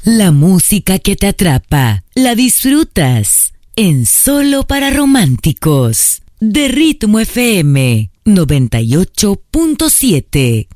La música que te atrapa, la disfrutas en Solo para Románticos, de Ritmo FM 98.7.